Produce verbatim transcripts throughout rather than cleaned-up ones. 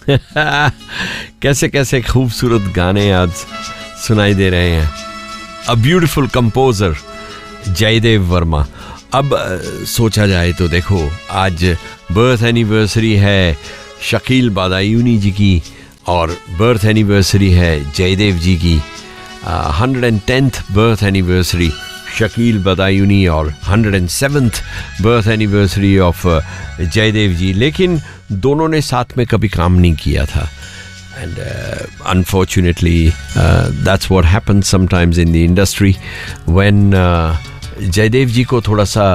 कैसे कैसे खूबसूरत गाने आज सुनाई दे रहे हैं. A beautiful composer Jaydev Verma. अब सोचा जाए तो देखो, आज बर्थ एनिवर्सरी है शकील बदायूनी जी की और बर्थ एनिवर्सरी है जयदेव जी की. Hundred and tenth birth anniversary Shakeel Badayuni और hundred and seventh birth anniversary of Jaydev जी. लेकिन दोनों ने साथ में कभी काम नहीं किया था. And uh, unfortunately, uh, that's what happens sometimes in the industry when uh, Jaydev जी को थोड़ा सा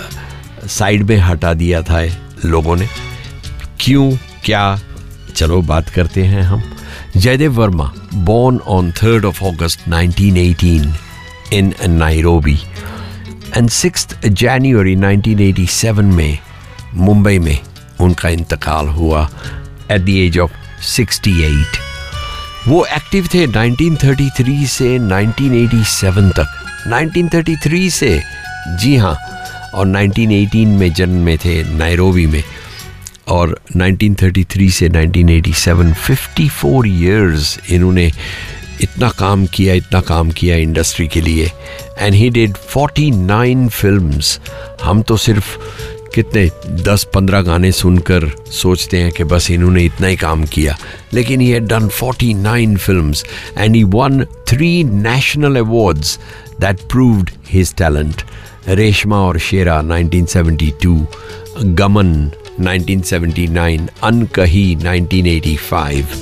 साइड में हटा दिया था लोगों ने. क्यों, क्या, चलो बात करते हैं हम. Jaydev Verma, born on third of August nineteen eighteen in Nairobi and sixth January nineteen eighty-seven में मुंबई में उनका इंतकाल हुआ at the age of sixty-eight. वो एक्टिव थे nineteen thirty-three से nineteen eighty-seven तक. nineteen thirty-three से, जी हाँ, और nineteen eighteen में जन्म में थे नायरोबी में, और nineteen thirty-three से nineteen eighty-seven fifty-four years इन्होंने इतना काम किया इतना काम किया इंडस्ट्री के लिए. And he did forty-nine films. हम तो सिर्फ कितने दस पंद्रह गाने सुनकर सोचते हैं कि बस इन्होंने इतना ही काम किया, लेकिन he had done forty-nine films and he won three national awards that proved his talent. Reshma और शेरा nineteen seventy-two, गमन nineteen seventy-nine, अनकही nineteen eighty-five.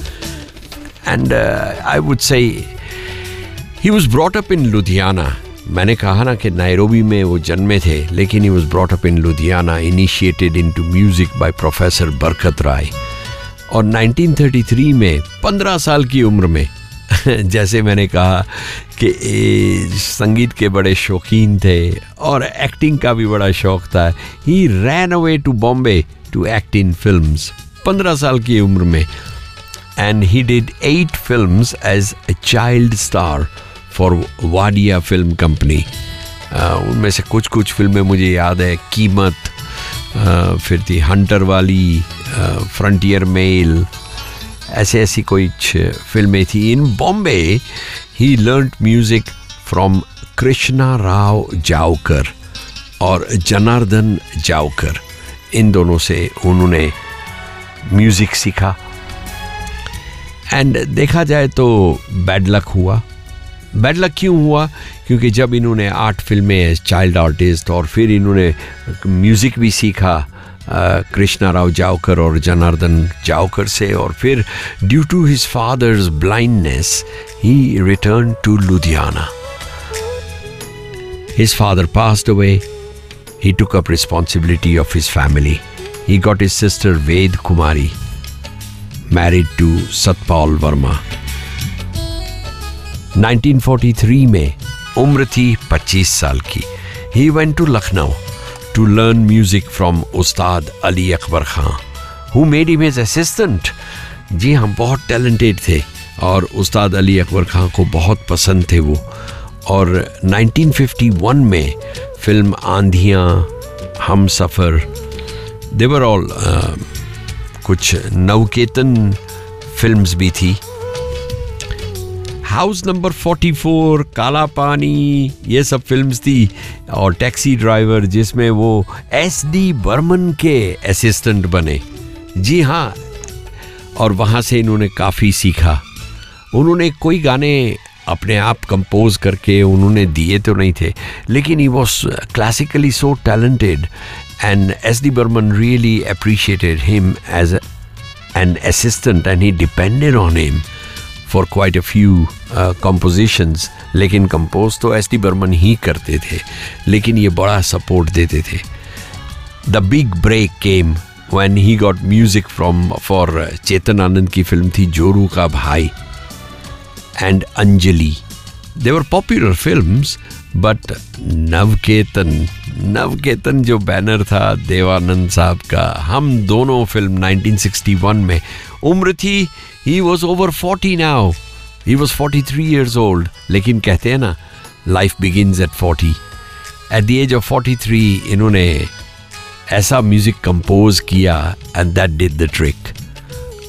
And uh, I would say he was brought up in Ludhiana. मैंने कहा ना कि Nairobi में वो जन्मे थे, लेकिन he was brought up in Ludhiana, initiated into music by Professor बरकत राय. और nineteen thirty-three में पंद्रह साल की उम्र में जैसे मैंने कहा कि संगीत के बड़े शौकीन थे और एक्टिंग का भी बड़ा शौक था. He ran away to Bombay to act in films. पंद्रह साल की उम्र में. And he did eight films as a child star for Wadia film company. उनमें से कुछ कुछ फिल्में मुझे याद है. कीमत, uh, फिर थी हंटर वाली, फ्रंटियर मेल, ऐसे ऐसी कुछ फिल्में थी. इन बॉम्बे ही learned music from Krishna Rao Javkar और जनार्दन जावकर. इन दोनों से उन्होंने म्यूजिक सीखा. एंड देखा जाए तो बैड लक हुआ. बैड लक क्यों हुआ? क्योंकि जब इन्होंने आठ फिल्में एज चाइल्ड आर्टिस्ट और फिर इन्होंने म्यूज़िक भी सीखा कृष्णा राव जावकर और जनार्दन जावकर से, और फिर due to his father's blindness he return to Ludhiana. His father passed away. He took up responsibility of his family. He got his sister Veda Kumari married to Satpal Verma. nineteen forty-three में उम्र थी पच्चीस साल की. He went to Lucknow to learn music from Ustad Ali Akbar Khan, who made him his assistant. जी हाँ, बहुत talented थे और उस्ताद अली अकबर खां को बहुत पसंद थे वो. और nineteen fifty-one में फिल्म आंधियाँ, हम सफ़र, they were all uh, कुछ नवकेतन फिल्म्स भी थी. हाउस नंबर forty-four, काला पानी, ये सब फिल्म्स थी. और टैक्सी ड्राइवर, जिसमें वो एस डी बर्मन के असिस्टेंट बने. जी हाँ, और वहाँ से इन्होंने काफ़ी सीखा. उन्होंने कोई गाने अपने आप कंपोज करके उन्होंने दिए तो नहीं थे, लेकिन he was classically so talented. And S D Burman really appreciated him as a, an assistant, and he depended on him for quite a few uh, compositions. लेकिन compose तो S D Burman ही करते थे, लेकिन ये बड़ा support देते थे. The big break came when he got music from for uh, Chetan Anand की फिल्म थी जोरू का भाई and Anjali. They were popular films, but Navketan Navketan जो बैनर था देवानंद साहब का, हम दोनों फिल्म nineteen sixty-one में उम्र थी. He was over forty now. He was forty-three years old. लेकिन कहते हैं ना, life begins at forty. At the age of forty-three इन्होंने ऐसा म्यूजिक कंपोज किया and that did the trick.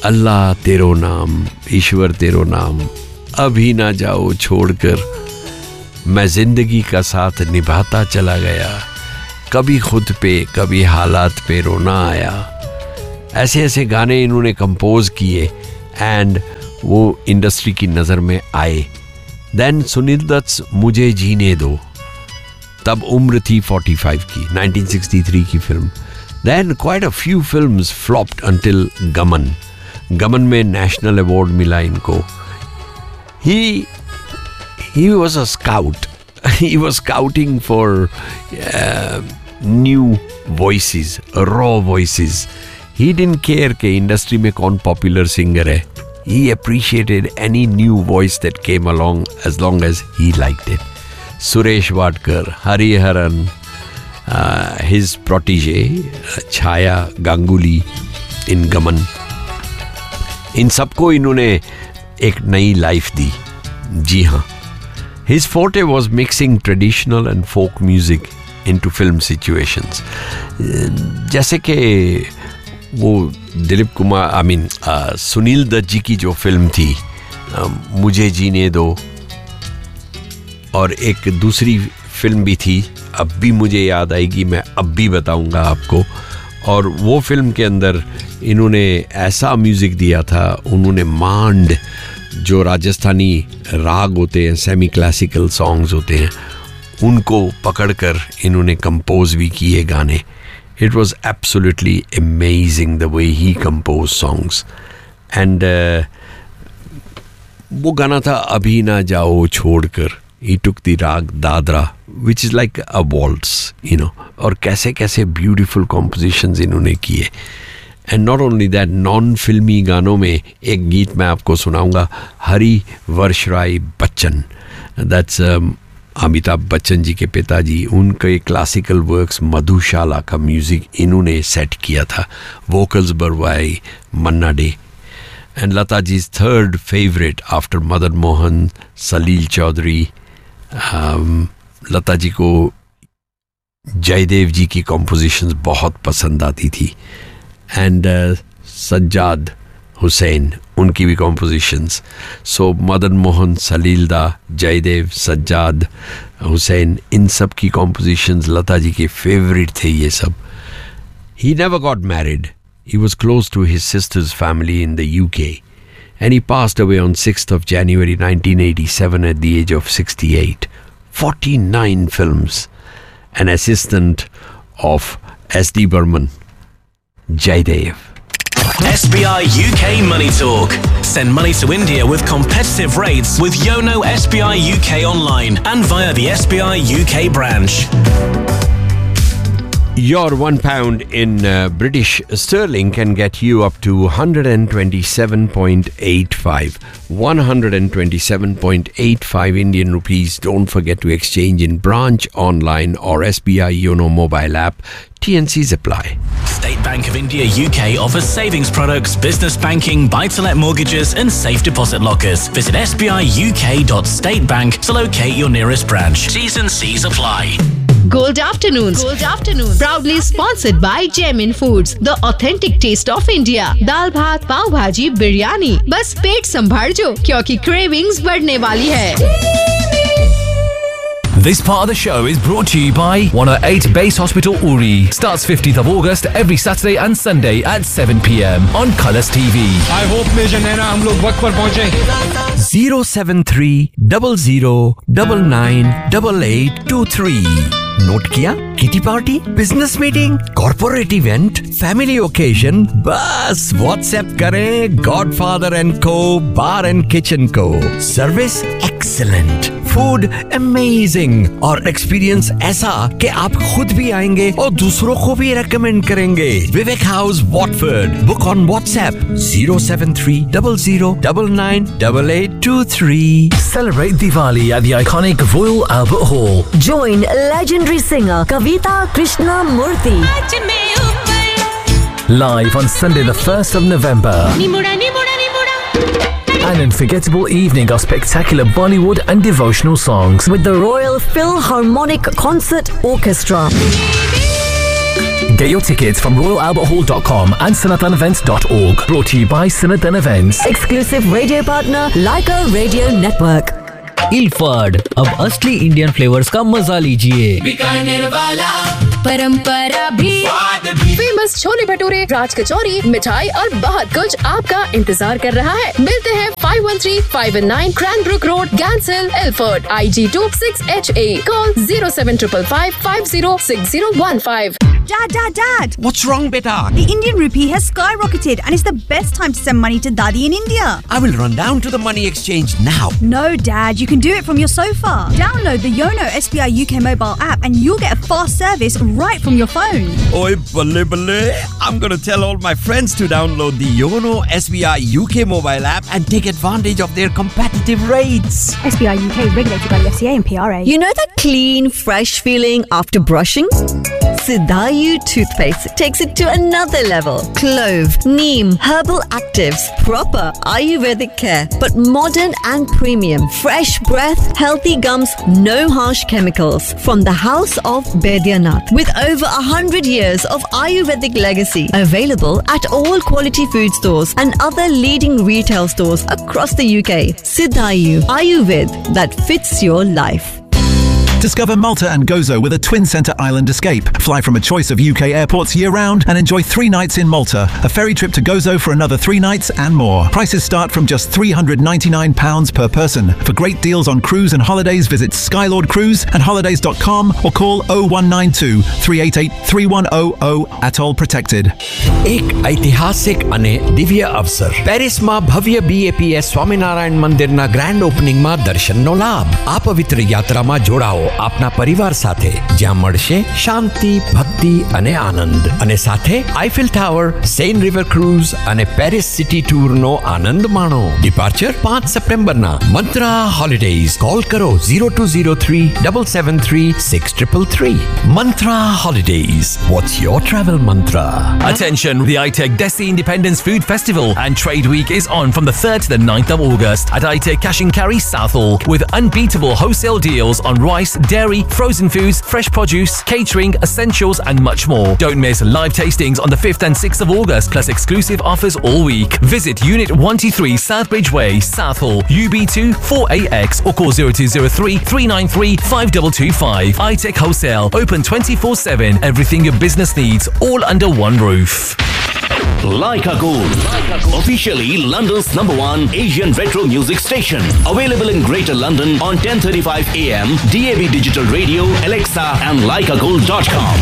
अल्लाह तेरो नाम, ईश्वर तेरो नाम, अभी ना जाओ छोड़कर, मैं जिंदगी का साथ निभाता चला गया, कभी खुद पे कभी हालात पे रोना आया। ऐसे ऐसे गाने इन्होंने कंपोज किए एंड वो इंडस्ट्री की नज़र में आए। देन सुनील दत्त मुझे जीने दो, तब उम्र थी पैंतालीस की, नाइनटीन सिक्सटी थ्री की film. Then quite a few films flopped until गमन। गमन में नेशनल अवार्ड मिला इनको। ही he was a scout. He was scouting for uh, new voices, raw voices. He didn't care कि इंडस्ट्री में कौन पॉपुलर सिंगर है. He appreciated any new voice that came along as long as he liked it. Suresh Wadkar, Hariharan, uh, his protege, Chhaya Ganguly in Gaman. इन सबको इन्होंने एक नई life दी. जी हाँ. His forte was mixing traditional and folk music into film situations. जैसे कि वो Dilip Kumar I mean Sunil Dutt जी की जो फिल्म थी uh, मुझे जीने दो, और एक दूसरी फिल्म भी थी, अब भी मुझे याद आएगी, मैं अब भी बताऊंगा आपको. और वो फिल्म के अंदर इन्होंने ऐसा म्यूज़िक दिया था, उन्होंने मांड जो राजस्थानी राग होते हैं, सेमी क्लासिकल सॉन्ग्स होते हैं, उनको पकड़कर इन्होंने कंपोज भी किए गाने. It was absolutely amazing the way he compose songs. And वो गाना था अभी ना जाओ छोड़कर. ही टुक द राग Dadra which is like a vaults, you know. और कैसे कैसे ब्यूटीफुल कॉम्पोजिशंस इन्होंने किए. And not only that, non फिल्मी गानों में एक गीत मैं आपको सुनाऊंगा, हरि वर्ष राय बच्चन. दैट्स अमिताभ बच्चन जी के पिताजी. उनके क्लासिकल वर्क्स मधुशाला का म्यूज़िक इन्होंने सेट किया था. Vocals Barwai Manna day. And Lata जी's third favourite after Madan Mohan, सलील चौधरी. लता जी को जयदेव जी की कॉम्पोजिशंस बहुत पसंद आती थी. एंड सज्जाद हुसैन, उनकी भी कॉम्पोजिशंस. सो मदन मोहन, सलीलदा, जयदेव, सज्जाद हुसैन, इन सब की कॉम्पोजिशंस लता जी के फेवरेट थे ये सब. He never got married. He was close to his sister's family in the U K, and he passed away on sixth of January nineteen eighty-seven at the age of sixty-eight. forty-nine films. An assistant of S D Burman, Jaydev. S B I U K Money Talk. Send money to India with competitive rates with Yono S B I U K online and via the S B I U K branch. Your one pound in uh, British sterling can get you up to one hundred twenty-seven point eight five. one hundred twenty-seven point eight five Indian rupees. Don't forget to exchange in branch, online or S B I Yono mobile app. T N Cs apply. State Bank of India U K offers savings products, business banking, buy-to-let mortgages and safe deposit lockers. Visit s b i u k dot state bank to locate your nearest branch. T's and C's apply. Gold Afternoons. Gold Afternoons. Proudly sponsored by Gemin Foods, the authentic taste of India. दाल भात, पाव भाजी, बिरयानी, बस पेट संभाल जो, क्योंकि cravings बढ़ने वाली है. This part of the show is brought to you by one oh eight Base Hospital Uri. Starts fifteenth of August every Saturday and Sunday at seven p m on Colours T V. I hope Major Naina हम लोग वक्त पर पहुँचे. zero seven three zero zero nine nine eight eight two three. Note किया? Kitty party, business meeting, corporate event, family occasion, बस WhatsApp करें godfather and को बार and kitchen को. सर्विस एक्सीलेंट, फूड अमेजिंग और एक्सपीरियंस ऐसा कि आप खुद भी आएंगे और दूसरों को भी रेकमेंड करेंगे. विवेक house Watford. Book on WhatsApp zero seven three zero zero nine nine eight eight two three. Celebrate Diwali at the iconic Royal Albert Hall. Join legendary singer Kavita Krishnamurthy live on Sunday the first of November. An unforgettable evening of spectacular Bollywood and devotional songs with the Royal Philharmonic Concert Orchestra. Get your tickets from royal albert hall dot com and sanatan events dot org. Brought to you by Sanatan Events. Exclusive radio partner Leica Radio Network. इल्फाड, अब असली Indian flavours का मजा लीजिए। बीकानेर वाला परंपरा भी, famous chole bhature, राज कचौरी, मिठाई और बहुत कुछ आपका इंतजार कर रहा है। मिलते हैं five one three five one nine क्रैनब्रुक road, गैंसिल, Ilford, I ji to six H A. Call zero seven five five five zero six zero one five. Dad, Dad, Dad! What's wrong, beta? The Indian rupee has skyrocketed and it's the best time to send money to Daddy in India. I will run down to the money exchange now. No, Dad, you can do it from your sofa. Download the Yono S B I U K mobile app and you'll get a fast service right from your phone. Oi, balle balle. I'm going to tell all my friends to download the Yono S B I U K mobile app and take advantage of their competitive rates. S B I U K regulated by the F C A and P R A. You know that clean, fresh feeling after brushing? Sidayu toothpaste takes it to another level. Clove, neem, herbal actives, proper Ayurvedic care, but modern and premium. Fresh breath, healthy gums, no harsh chemicals. From the house of Baidyanath, with over a hundred years of Ayurvedic legacy, available at all quality food stores and other leading retail stores across the U K. Sidayu Ayurved that fits your life. Discover Malta and Gozo with a twin centre island escape. Fly from a choice of U K airports year-round and enjoy three nights in Malta. A ferry trip to Gozo for another three nights and more. Prices start from just three hundred ninety-nine pounds per person. For great deals on cruise and holidays, visit Skylord Cruise and holidays dot com or call oh one nine two three eight eight three one oh oh. Atoll protected. એક ઐતિહાસિક અને દિવ્ય અવસર પેરિસમાં ભવ્ય બી એ P S Swaminarayan મંદિરના grand ઓપનિંગમાં દર્શનનો લાભ. આ પવિત્ર યાત્રામાં જોડાઓ આપના પરિવાર સાથે, જ્યાં મળશે શાંતિ, ભક્તિ અને આનંદ. અને સાથે Eiffel tower, Sen river cruise અને પેરિસ સિટી ટૂરનો આનંદ માણો. ડિપાર્ચર પાંચ સપ્ટેમ્બરના. મંત્રા હોલિડેઝ. કોલ કરો zero two zero three seven seven three six three three. Mantra Holidays. What's your travel mantra? Attention, the I T E C Desi Independence Food Festival and Trade Week is on from the third to the ninth of August at I T E C Cash and Carry Southall, with unbeatable wholesale deals on rice, dairy, frozen foods, fresh produce, catering, essentials and much more. Don't miss live tastings on the fifth and sixth of August, plus exclusive offers all week. Visit Unit one two three Southbridge Way, Southall, U B two four A X or call zero two zero three three nine three five two two five. I T E C Wholesale, open twenty-four seven. Everything your business needs, all under one roof. Leica Gold, officially London's number one Asian retro music station. Available in Greater London on ten thirty-five A M, D A B Digital Radio, Alexa and leica gold dot com.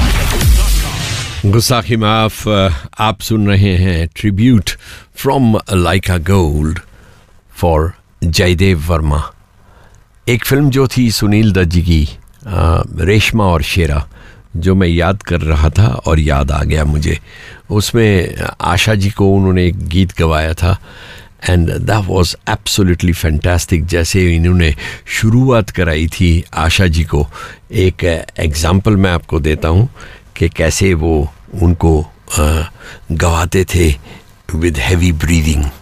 गुस्साखी माफ, आप सुन रहे हैं tribute from Lyca gold for Jaydev Verma. एक film जो थी सुनील दत्त जी की, रेशमा और शेरा, जो मैं याद कर रहा था और याद आ गया मुझे. उसमें आशा जी को उन्होंने एक गीत गवाया था and that was absolutely fantastic. जैसे इन्होंने शुरुआत कराई थी आशा जी को, एक एग्जाम्पल मैं आपको देता हूँ कि कैसे वो उनको गवाते थे विद हैवी ब्रीदिंग.